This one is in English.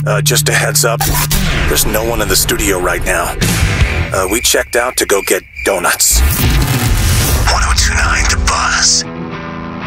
Just a heads up, there's no one in the studio right now. We checked out to go get donuts.